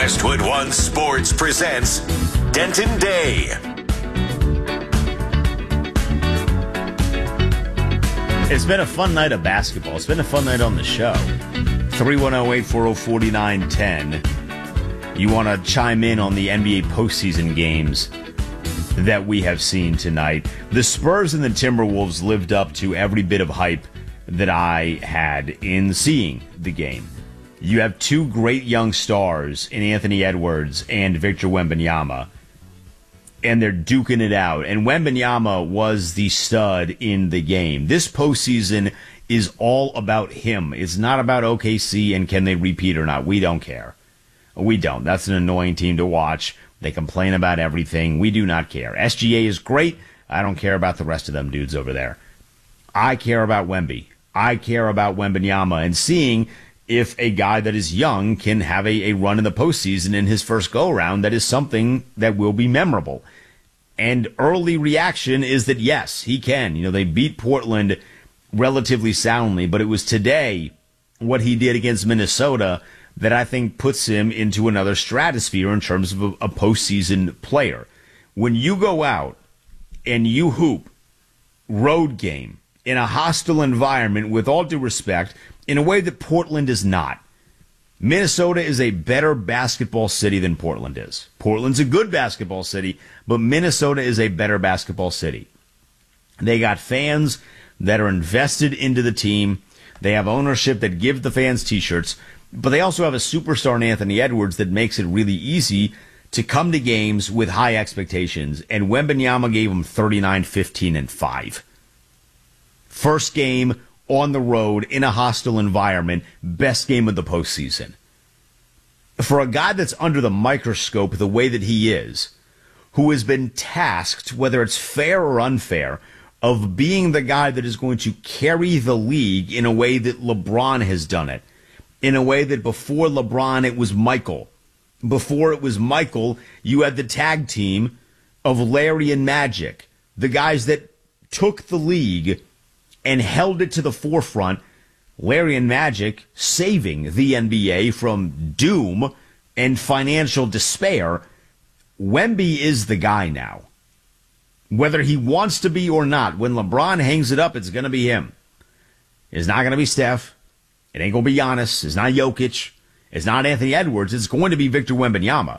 Westwood One Sports presents Denton Day. It's been a fun night of basketball. It's been a fun night on the show. 310-840-4910. You want to chime in on the NBA postseason games that we have seen tonight. The Spurs and the Timberwolves lived up to every bit of hype that I had in seeing the game. You have two great young stars in Anthony Edwards and Victor Wembanyama, and they're duking it out. And Wembanyama was the stud in the game. This postseason is all about him. It's not about OKC and can they repeat or not. We don't care. We don't. That's an annoying team to watch. They complain about everything. We do not care. SGA is great. I don't care about the rest of them dudes over there. I care about Wemby. I care about Wembanyama and seeing if a guy that is young can have a run in the postseason in his first go-around. That is something that will be memorable. And early reaction is that, yes, he can. You know, they beat Portland relatively soundly, but it was today what he did against Minnesota that I think puts him into another stratosphere in terms of a postseason player. When you go out and you hoop road game in a hostile environment, with all due respect, in a way that Portland is not. Minnesota is a better basketball city than Portland is. Portland's a good basketball city, but Minnesota is a better basketball city. They got fans that are invested into the team. They have ownership that give the fans T-shirts, but they also have a superstar in Anthony Edwards that makes it really easy to come to games with high expectations, and Wembanyama gave them 39, 15, and 5. First game on the road in a hostile environment, best game of the postseason. For a guy that's under the microscope the way that he is, who has been tasked, whether it's fair or unfair, of being the guy that is going to carry the league in a way that LeBron has done it, in a way that before LeBron it was Michael. Before it was Michael, you had the tag team of Larry and Magic, the guys that took the league and held it to the forefront. Larry and Magic saving the NBA from doom and financial despair. Wemby is the guy now. Whether he wants to be or not, when LeBron hangs it up, it's going to be him. It's not going to be Steph. It ain't going to be Giannis. It's not Jokic. It's not Anthony Edwards. It's going to be Victor Wembanyama.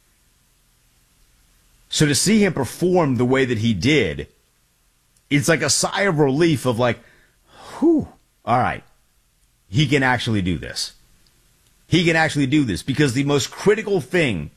So to see him perform the way that he did, it's like a sigh of relief of like, whew, all right, he can actually do this. He can actually do this because the most critical thing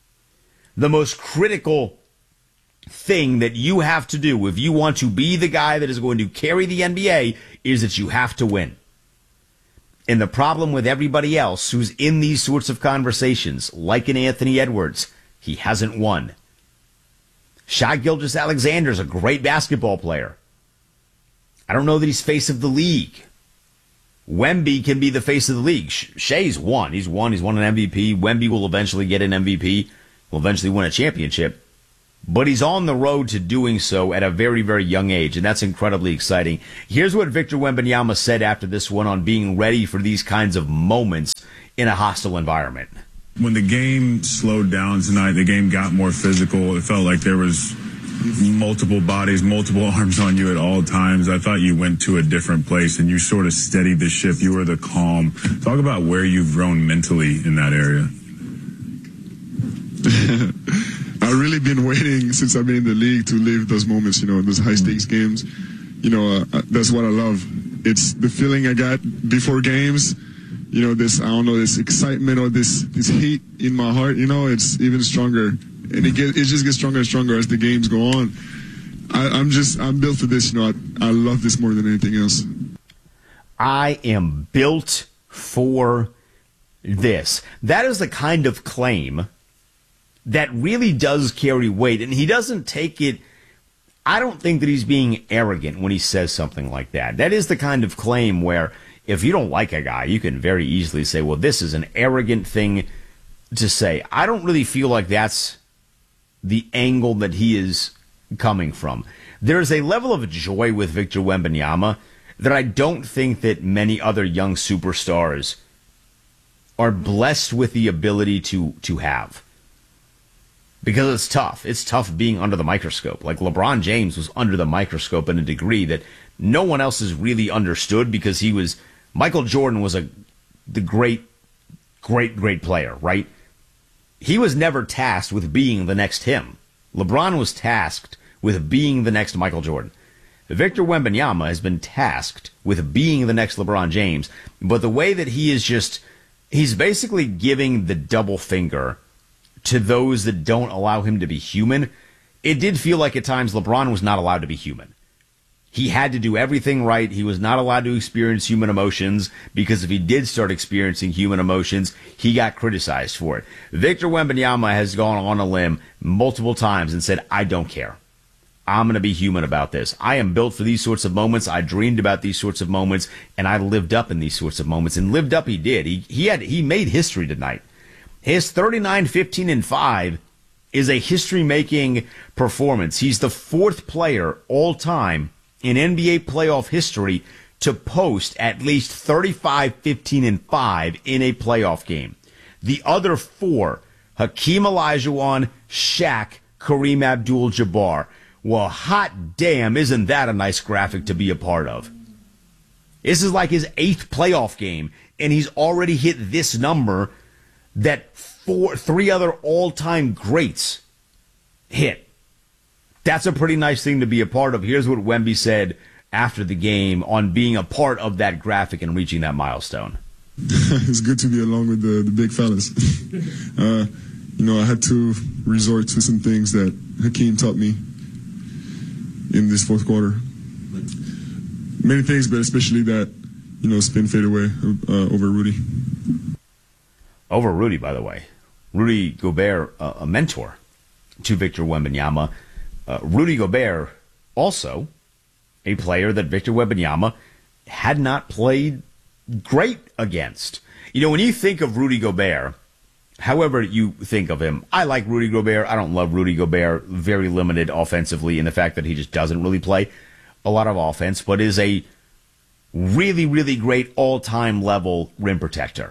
that you have to do if you want to be the guy that is going to carry the NBA is that you have to win. And the problem with everybody else who's in these sorts of conversations, like an Anthony Edwards, he hasn't won. Shai Gilgeous-Alexander is a great basketball player. I don't know that he's face of the league. Wemby can be the face of the league. Shai's won. He's won an MVP. Wemby will eventually get an MVP. Will eventually win a championship. But he's on the road to doing so at a very, very young age, and that's incredibly exciting. Here's what Victor Wembanyama said after this one on being ready for these kinds of moments in a hostile environment. When the game slowed down tonight, the game got more physical. It felt like there was multiple bodies, multiple arms on you at all times. I thought you went to a different place and you sort of steadied the ship. You were the calm. Talk about where you've grown mentally in that area. I've really been waiting since I've been in the league to live those moments, those high-stakes games. That's what I love. It's the feeling I got before games. This excitement or this heat in my heart, it's even stronger. And it just gets stronger and stronger as the games go on. I'm built for this, I love this more than anything else. I am built for this. That is the kind of claim that really does carry weight, and he doesn't take it. I don't think that he's being arrogant when he says something like that. That is the kind of claim where if you don't like a guy, you can very easily say, well, this is an arrogant thing to say. I don't really feel like that's the angle that he is coming from. There's a level of joy with Victor Wembanyama that I don't think that many other young superstars are blessed with the ability to have. Because it's tough. It's tough being under the microscope. Like LeBron James was under the microscope in a degree that no one else has really understood because Michael Jordan was the great player, right? He was never tasked with being the next him. LeBron was tasked with being the next Michael Jordan. Victor Wembanyama has been tasked with being the next LeBron James, but the way that he's basically giving the double finger to those that don't allow him to be human. It did feel like at times LeBron was not allowed to be human. He had to do everything right. He was not allowed to experience human emotions because if he did start experiencing human emotions, he got criticized for it. Victor Wembanyama has gone on a limb multiple times and said, I don't care. I'm going to be human about this. I am built for these sorts of moments. I dreamed about these sorts of moments, and I lived up in these sorts of moments. And lived up he did. He made history tonight. His 39-15-5 is a history-making performance. He's the fourth player all-time in NBA playoff history to post at least 35-15-5 in a playoff game. The other four, Hakeem Olajuwon, Shaq, Kareem Abdul-Jabbar. Well, hot damn, isn't that a nice graphic to be a part of? This is like his 8th playoff game, and he's already hit this number that three other all-time greats hit. That's a pretty nice thing to be a part of. Here's what Wemby said after the game on being a part of that graphic and reaching that milestone. It's good to be along with the big fellas. I had to resort to some things that Hakeem taught me in this fourth quarter. Many things, but especially that, spin fade away over Rudy. Over Rudy, by the way. Rudy Gobert, a mentor to Victor Wembanyama. Rudy Gobert, also a player that Victor Wembanyama had not played great against. When you think of Rudy Gobert, however you think of him, I like Rudy Gobert. I don't love Rudy Gobert. Very limited offensively in the fact that he just doesn't really play a lot of offense, but is a really, really great all-time level rim protector.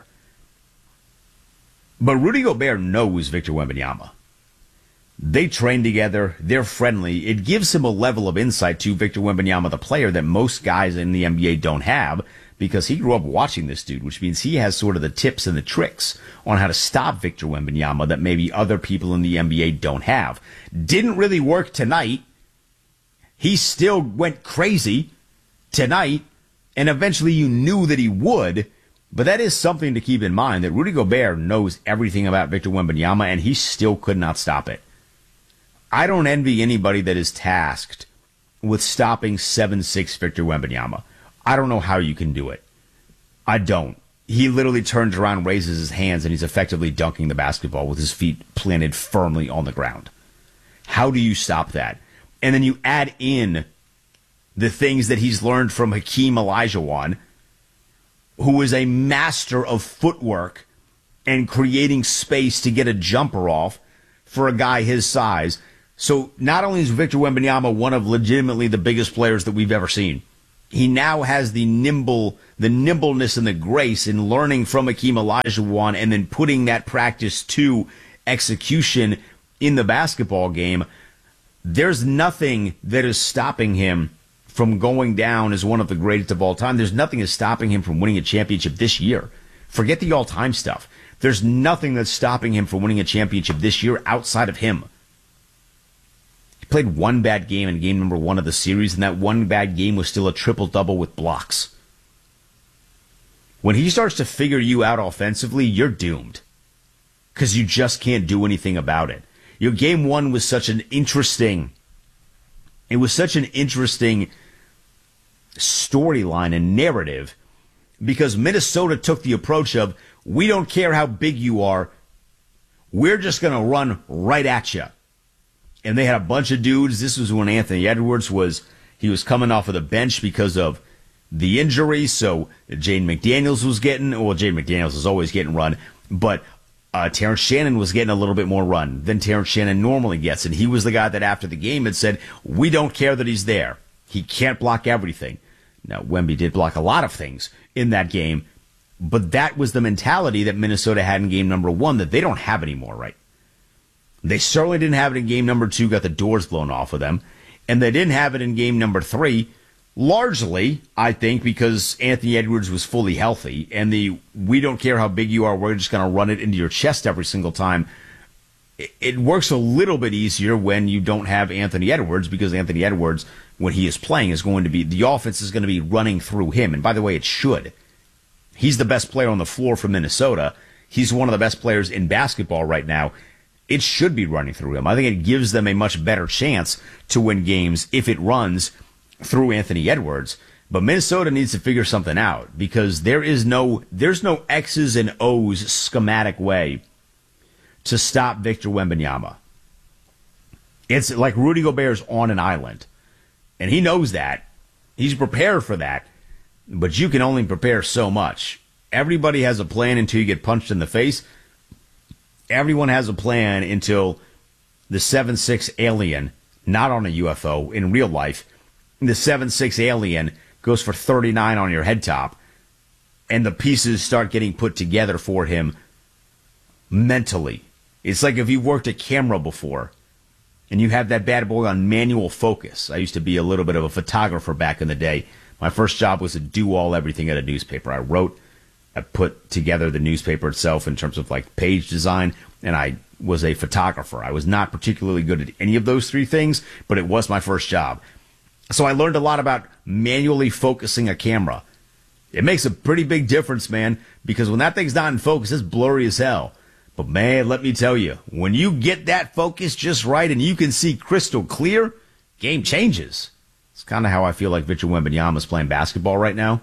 But Rudy Gobert knows Victor Wembanyama. They train together. They're friendly. It gives him a level of insight to Victor Wembanyama, the player that most guys in the NBA don't have, because he grew up watching this dude, which means he has sort of the tips and the tricks on how to stop Victor Wembanyama that maybe other people in the NBA don't have. Didn't really work tonight. He still went crazy tonight, and eventually you knew that he would. But that is something to keep in mind, that Rudy Gobert knows everything about Victor Wembanyama, and he still could not stop it. I don't envy anybody that is tasked with stopping 7'6" Victor Wembanyama. I don't know how you can do it. I don't. He literally turns around, raises his hands, and he's effectively dunking the basketball with his feet planted firmly on the ground. How do you stop that? And then you add in the things that he's learned from Hakeem Olajuwon, who is a master of footwork and creating space to get a jumper off for a guy his size. So not only is Victor Wembanyama one of legitimately the biggest players that we've ever seen, he now has the nimbleness and the grace in learning from Hakeem Olajuwon and then putting that practice to execution in the basketball game. There's nothing that is stopping him from going down as one of the greatest of all time. There's nothing that's stopping him from winning a championship this year. Forget the all-time stuff. There's nothing that's stopping him from winning a championship this year outside of him. He played one bad game in game number 1 of the series, and that one bad game was still a triple-double with blocks. When he starts to figure you out offensively, you're doomed, because you just can't do anything about it. Your game 1 was such an interesting storyline and narrative, because Minnesota took the approach of, we don't care how big you are, we're just going to run right at you. And they had a bunch of dudes. This was when Anthony Edwards was coming off of the bench because of the injury, so Jaden McDaniels was always getting run, but Terrence Shannon was getting a little bit more run than Terrence Shannon normally gets, and he was the guy that after the game had said, we don't care that he's there. He can't block everything. Now, Wemby did block a lot of things in that game, But that was the mentality that Minnesota had in game number 1 that they don't have anymore, right? They certainly didn't have it in game number 2, got the doors blown off of them. And they didn't have it in game number 3, largely, I think, because Anthony Edwards was fully healthy. And we don't care how big you are, we're just going to run it into your chest every single time. It works a little bit easier when you don't have Anthony Edwards, because Anthony Edwards, when he is playing, is going to be, the offense is going to be running through him. And by the way, it should. He's the best player on the floor for Minnesota. He's one of the best players in basketball right now. It should be running through him. I think it gives them a much better chance to win games if it runs through Anthony Edwards. But Minnesota needs to figure something out, because there's no X's and O's schematic way to stop Victor Wembanyama. It's like Rudy Gobert's on an island, and he knows that. He's prepared for that. But you can only prepare so much. Everybody has a plan until you get punched in the face. Everyone has a plan until the 7'6" alien, not on a UFO, in real life, the 7'6" alien goes for 39 on your head top, and the pieces start getting put together for him mentally. It's like if you worked a camera before, and you have that bad boy on manual focus. I used to be a little bit of a photographer back in the day. My first job was to do everything at a newspaper. I put together the newspaper itself in terms of like page design, and I was a photographer. I was not particularly good at any of those 3 things, but it was my first job. So I learned a lot about manually focusing a camera. It makes a pretty big difference, man, because when that thing's not in focus, it's blurry as hell. But man, let me tell you, when you get that focus just right and you can see crystal clear, game changes. It's kind of how I feel like Victor Wembanyama is playing basketball right now.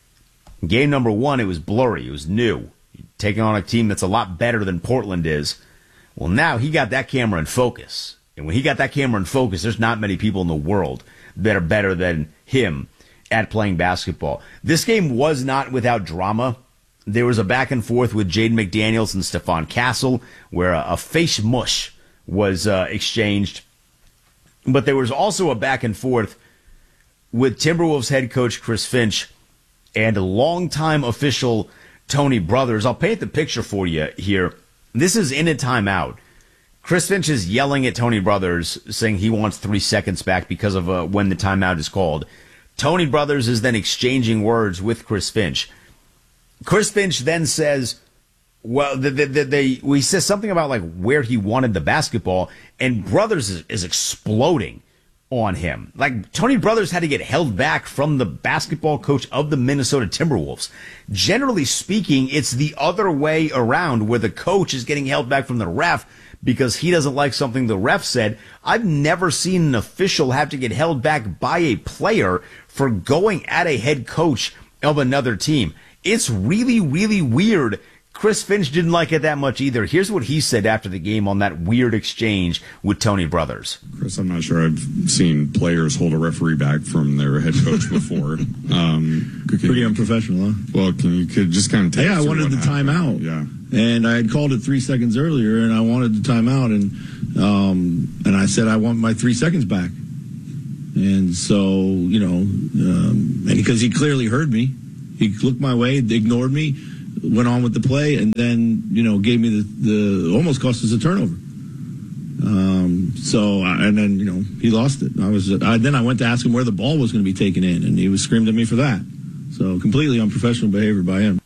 In game number 1, it was blurry. It was new. Taking on a team that's a lot better than Portland is. Well, now he got that camera in focus. And when he got that camera in focus, there's not many people in the world that are better than him at playing basketball. This game was not without drama. There was a back and forth with Jaden McDaniels and Stephon Castle, where a face mush was exchanged. But there was also a back and forth with Timberwolves head coach Chris Finch and longtime official Tony Brothers. I'll paint the picture for you here. This is in a timeout. Chris Finch is yelling at Tony Brothers, saying he wants 3 seconds back because of when the timeout is called. Tony Brothers is then exchanging words with Chris Finch. Chris Finch then says, well, he says something about like where he wanted the basketball, and Brothers is exploding on him. Like, Tony Brothers had to get held back from the basketball coach of the Minnesota Timberwolves. Generally speaking, it's the other way around, where the coach is getting held back from the ref because he doesn't like something the ref said. I've never seen an official have to get held back by a player for going at a head coach of another team. It's really, really weird. Chris Finch didn't like it that much either. Here's what he said after the game on that weird exchange with Tony Brothers. Chris, I'm not sure I've seen players hold a referee back from their head coach before. Pretty unprofessional, huh? Well, could just kind of take I wanted the timeout. Yeah. And I had called it 3 seconds earlier, and I wanted the timeout, and I said I want my 3 seconds back. And so, and because he clearly heard me, he looked my way, ignored me, went on with the play, and then, gave me the almost cost us a turnover. And then, he lost it. Then I went to ask him where the ball was going to be taken in, and he was screamed at me for that. So completely unprofessional behavior by him.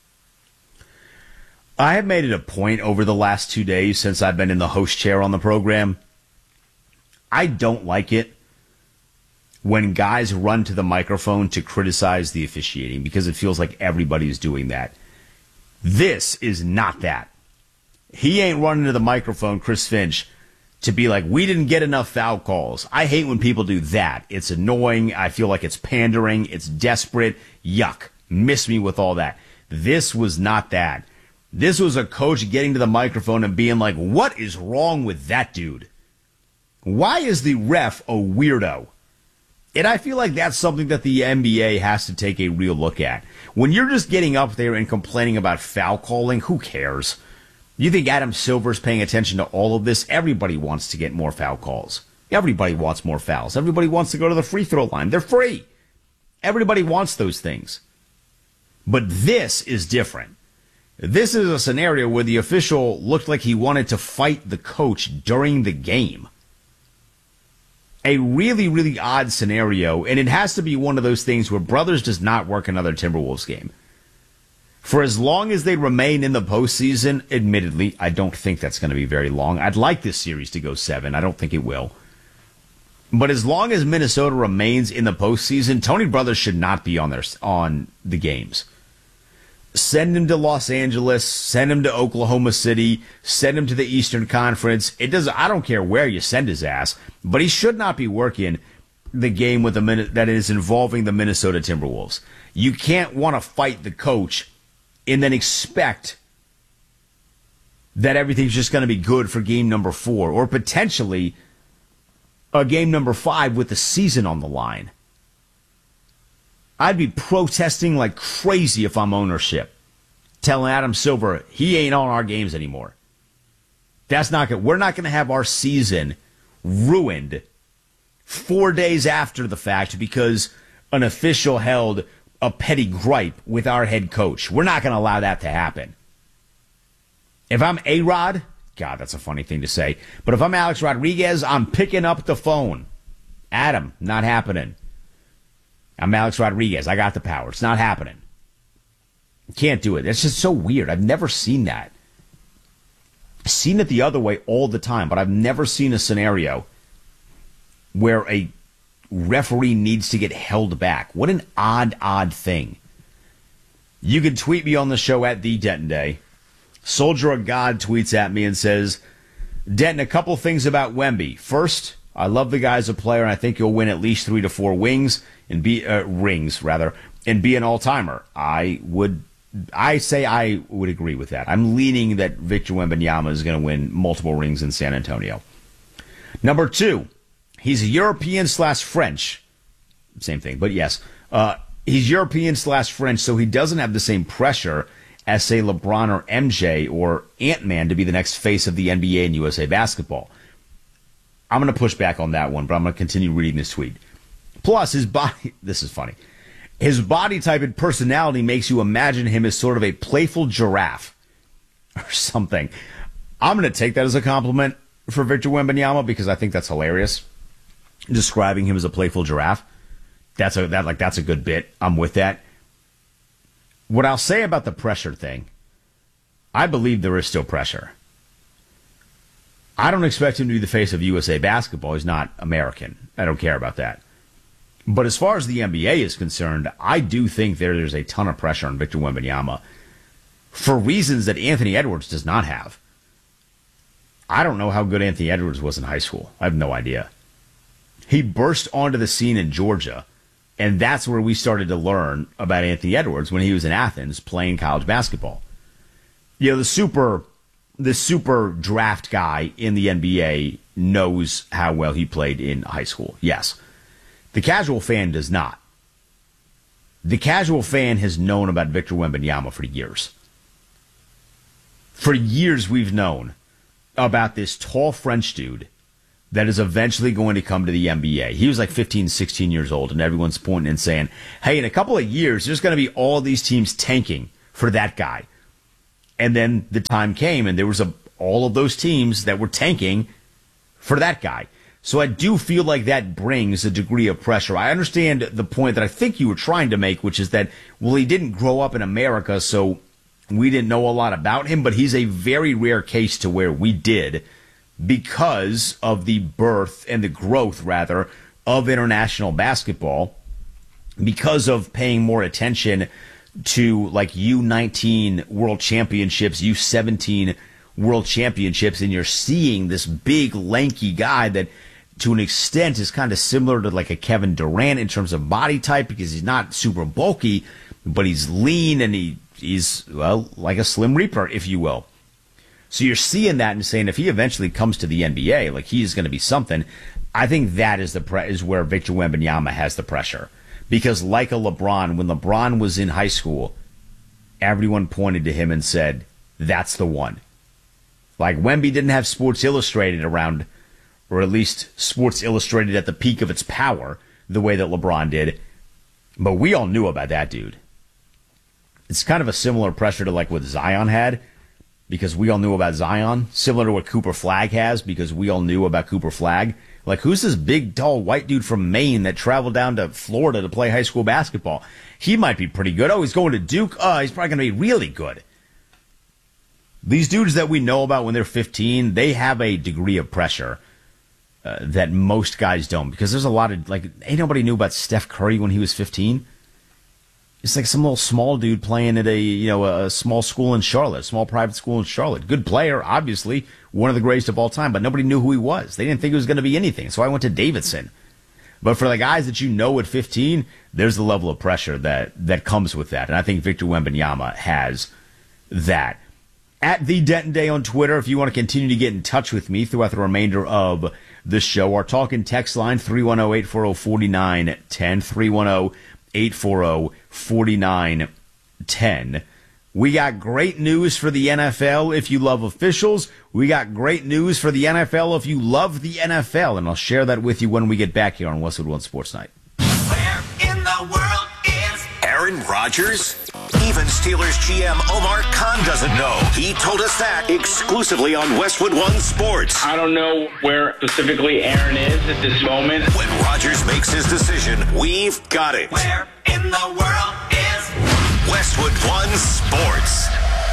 I have made it a point over the last 2 days since I've been in the host chair on the program. I don't like it when guys run to the microphone to criticize the officiating, because it feels like everybody's doing that. This is not that. He ain't running to the microphone, Chris Finch, to be like, we didn't get enough foul calls. I hate when people do that. It's annoying. I feel like it's pandering. It's desperate. Yuck. Miss me with all that. This was not that. This was a coach getting to the microphone and being like, what is wrong with that dude? Why is the ref a weirdo? And I feel like that's something that the NBA has to take a real look at. When you're just getting up there and complaining about foul calling, who cares? You think Adam Silver's paying attention to all of this? Everybody wants to get more foul calls. Everybody wants more fouls. Everybody wants to go to the free throw line. They're free. Everybody wants those things. But this is different. This is a scenario where the official looked like he wanted to fight the coach during the game. A really, really odd scenario, and it has to be one of those things where Brothers does not work another Timberwolves game. For as long as they remain in the postseason, admittedly, I don't think that's going to be very long. I'd like this series to go 7. I don't think it will. But as long as Minnesota remains in the postseason, Tony Brothers should not be on the games. Send him to Los Angeles, send him to Oklahoma City, send him to the Eastern Conference. I don't care where you send his ass, but he should not be working the game with that is involving the Minnesota Timberwolves. You can't want to fight the coach and then expect that everything's just going to be good for game number 4 or potentially a game number 5 with the season on the line. I'd be protesting like crazy if I'm ownership, telling Adam Silver he ain't on our games anymore. That's not good. We're not going to have our season ruined 4 days after the fact because an official held a petty gripe with our head coach. We're not going to allow that to happen. If I'm A-Rod, God, that's a funny thing to say, but if I'm Alex Rodriguez, I'm picking up the phone. Adam, not happening. I'm Alex Rodriguez. I got the power. It's not happening. Can't do it. It's just so weird. I've never seen that. I've seen it the other way all the time, but I've never seen a scenario where a referee needs to get held back. What an odd thing. You can tweet me on the show at the Denton Day. Soldier of God tweets at me and says, Denton, a couple things about Wemby. First, I love the guy as a player, and I think he'll win at least 3 to 4 rings and be an all-timer. I would agree with that. I'm leaning that Victor Wembanyama is going to win multiple rings in San Antonio. Number 2, he's a European/French. Same thing, but yes. He's European/French, so he doesn't have the same pressure as, say, LeBron or MJ or Ant-Man to be the next face of the NBA and USA basketball. I'm going to push back on that one, but I'm going to continue reading this tweet. Plus, his body, this is funny, his body type and personality makes you imagine him as sort of a playful giraffe or something. I'm going to take that as a compliment for Victor Wembanyama because I think that's hilarious. Describing him as a playful giraffe. That's a good bit. I'm with that. What I'll say about the pressure thing, I believe there is still pressure. I don't expect him to be the face of USA basketball. He's not American. I don't care about that. But as far as the NBA is concerned, I do think there's a ton of pressure on Victor Wembanyama for reasons that Anthony Edwards does not have. I don't know how good Anthony Edwards was in high school. I have no idea. He burst onto the scene in Georgia, and that's where we started to learn about Anthony Edwards when he was in Athens playing college basketball. You know, the super draft guy in the NBA knows how well he played in high school. Yes. The casual fan does not. The casual fan has known about Victor Wembanyama for years. For years we've known about this tall French dude that is eventually going to come to the NBA. He was like 15, 16 years old, and everyone's pointing and saying, hey, in a couple of years, there's going to be all these teams tanking for that guy. And then the time came, and there was all of those teams that were tanking for that guy. So I do feel like that brings a degree of pressure. I understand the point that I think you were trying to make, which is that, well, he didn't grow up in America, so we didn't know a lot about him, but he's a very rare case to where we did because of the birth and the growth, rather, of international basketball, because of paying more attention to like U19 World Championships, U17 World Championships, and you're seeing this big, lanky guy that to an extent is kind of similar to like a Kevin Durant in terms of body type because he's not super bulky, but he's lean and he's, well, like a Slim Reaper, if you will. So you're seeing that and saying if he eventually comes to the NBA, like he is going to be something. I think that is where Victor Wembanyama has the pressure. Because like a LeBron, when LeBron was in high school, everyone pointed to him and said, that's the one. Like Wemby didn't have Sports Illustrated around, or at least Sports Illustrated at the peak of its power, the way that LeBron did. But we all knew about that dude. It's kind of a similar pressure to like what Zion had, because we all knew about Zion, similar to what Cooper Flagg has, because we all knew about Cooper Flagg. Like, who's this big, tall, white dude from Maine that traveled down to Florida to play high school basketball? He might be pretty good. Oh, he's going to Duke. Oh, he's probably going to be really good. These dudes that we know about when they're 15, they have a degree of pressure that most guys don't, because there's a lot of, like, ain't nobody knew about Steph Curry when he was 15. It's like some little small dude playing at a small school in Charlotte, a small private school in Charlotte. Good player, obviously, one of the greatest of all time, but nobody knew who he was. They didn't think he was going to be anything, so I went to Davidson. But for the guys that you know at 15, there's the level of pressure that comes with that, and I think Victor Wembanyama has that. At the Denton Day on Twitter, if you want to continue to get in touch with me throughout the remainder of the show, our talk and text line, 310-840-4910, 310-840-4910. We got great news for the NFL if you love officials. We got great news for the NFL if you love the NFL, and I'll share that with you when we get back here on Westwood One Sports Night. Where in the world is Aaron Rodgers? Even Steelers GM Omar Khan doesn't know. He told us that exclusively on Westwood One Sports. I don't know where specifically Aaron is at this moment. When Rodgers makes his decision, we've got it. Where in the world is Westwood One Sports?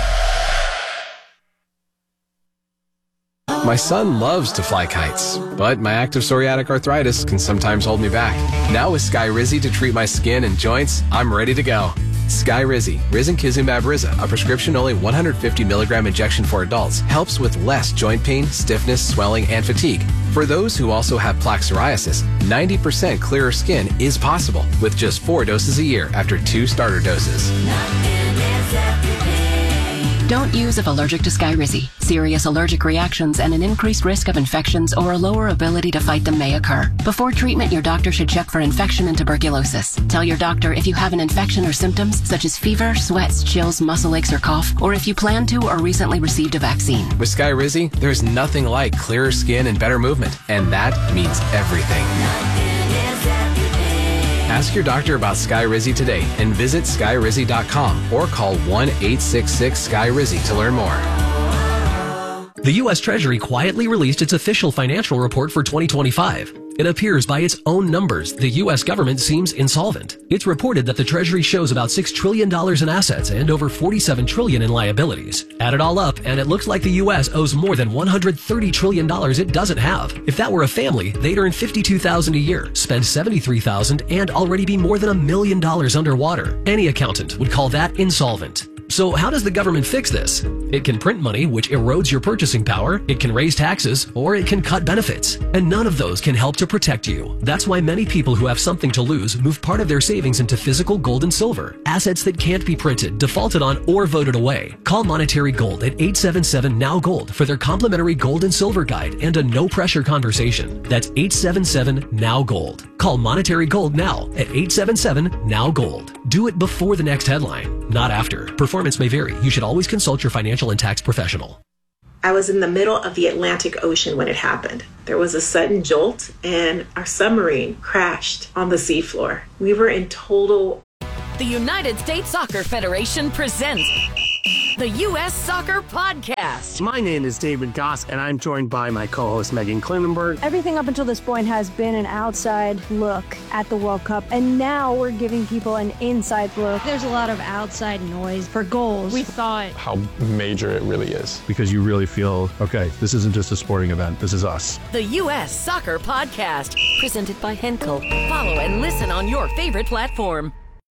My son loves to fly kites, but my active psoriatic arthritis can sometimes hold me back. Now with Skyrizi to treat my skin and joints, I'm ready to go. Skyrizi, Risankizumab Riza, a prescription-only 150 milligram injection for adults, helps with less joint pain, stiffness, swelling, and fatigue. For those who also have plaque psoriasis, 90% clearer skin is possible with just 4 doses a year after 2 starter doses. Don't use if allergic to Skyrizi. Serious allergic reactions and an increased risk of infections or a lower ability to fight them may occur. Before treatment, your doctor should check for infection and tuberculosis. Tell your doctor if you have an infection or symptoms such as fever, sweats, chills, muscle aches, or cough, or if you plan to or recently received a vaccine. With Skyrizi, there's nothing like clearer skin and better movement, and that means everything. Ask your doctor about Skyrizi today and visit Skyrizi.com or call 1-866-SKY-RIZI to learn more. The U.S. Treasury quietly released its official financial report for 2025. It appears by its own numbers, the U.S. government seems insolvent. It's reported that the Treasury shows about $6 trillion in assets and over $47 trillion in liabilities. Add it all up, and it looks like the U.S. owes more than $130 trillion it doesn't have. If that were a family, they'd earn $52,000 a year, spend $73,000, and already be more than $1 million underwater. Any accountant would call that insolvent. So how does the government fix this? It can print money, which erodes your purchasing power, it can raise taxes, or it can cut benefits. And none of those can help to protect you. That's why many people who have something to lose move part of their savings into physical gold and silver, assets that can't be printed, defaulted on, or voted away. Call Monetary Gold at 877-NOW-GOLD for their complimentary gold and silver guide and a no-pressure conversation. That's 877-NOW-GOLD. Call Monetary Gold now at 877-NOW-GOLD. Do it before the next headline, not after. Performance may vary. You should always consult your financial and tax professional. I was in the middle of the Atlantic Ocean when it happened. There was a sudden jolt and our submarine crashed on the seafloor. We were in total... The United States Soccer Federation presents the U.S. Soccer Podcast. My name is David Goss, and I'm joined by my co-host Megan Klinenberg. Everything up until this point has been an outside look at the World Cup, and now we're giving people an inside look. There's a lot of outside noise for goals. We thought how major it really is. Because you really feel, okay, this isn't just a sporting event, this is us. The U.S. Soccer Podcast, presented by Henkel. Follow and listen on your favorite platform.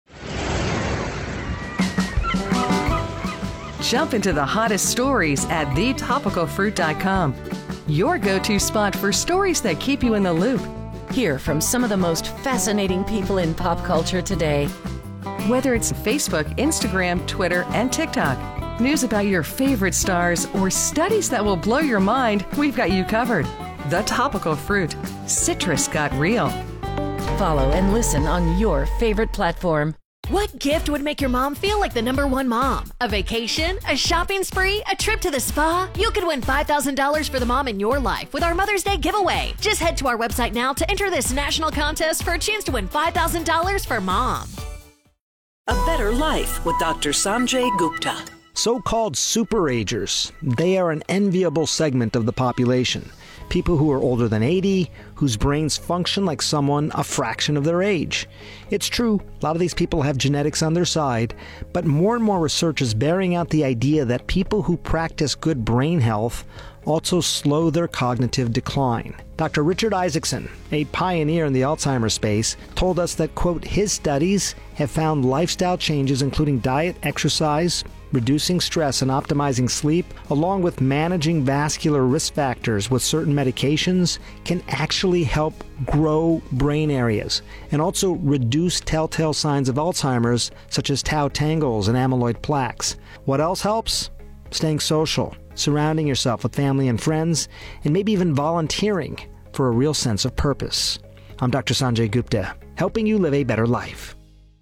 Jump into the hottest stories at thetopicalfruit.com. Your go-to spot for stories that keep you in the loop. Hear from some of the most fascinating people in pop culture today. Whether it's Facebook, Instagram, Twitter, and TikTok, news about your favorite stars, or studies that will blow your mind, we've got you covered. The Topical Fruit. Citrus got real. Follow and listen on your favorite platform. What gift would make your mom feel like the #1 mom? A vacation? A shopping spree? A trip to the spa? You could win $5,000 for the mom in your life with our Mother's Day giveaway. Just head to our website now to enter this national contest for a chance to win $5,000 for mom. A Better Life with Dr. Sanjay Gupta. So-called superagers, they are an enviable segment of the population. People who are older than 80, whose brains function like someone a fraction of their age. It's true, a lot of these people have genetics on their side, but more and more research is bearing out the idea that people who practice good brain health also slow their cognitive decline. Dr. Richard Isaacson, a pioneer in the Alzheimer's space, told us that, quote, his studies have found lifestyle changes including diet, exercise, reducing stress and optimizing sleep, along with managing vascular risk factors with certain medications, can actually help grow brain areas and also reduce telltale signs of Alzheimer's, such as tau tangles and amyloid plaques. What else helps? Staying social, surrounding yourself with family and friends, and maybe even volunteering for a real sense of purpose. I'm Dr. Sanjay Gupta, helping you live a better life.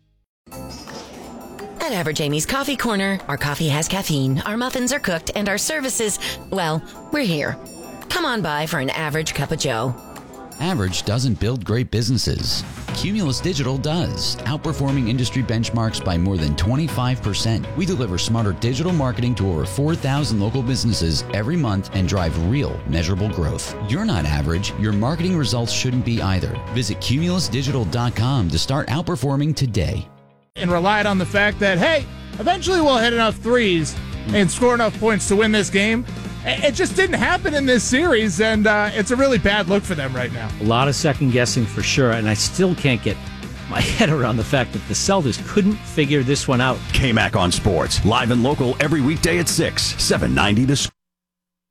At Average Amy's Coffee Corner, our coffee has caffeine, our muffins are cooked, and our services, well, we're here. Come on by for an average cup of joe. Average doesn't build great businesses. Cumulus Digital does, outperforming industry benchmarks by more than 25%. We deliver smarter digital marketing to over 4,000 local businesses every month and drive real, measurable growth. You're not average. Your marketing results shouldn't be either. Visit cumulusdigital.com to start outperforming today. And relied on the fact that, hey, eventually we'll hit enough threes and score enough points to win this game. It just didn't happen in this series, and it's a really bad look for them right now. A lot of second guessing for sure, and I still can't get my head around the fact that the Celtics couldn't figure this one out. KMAC on Sports, live and local every weekday at 6, 790 The Score.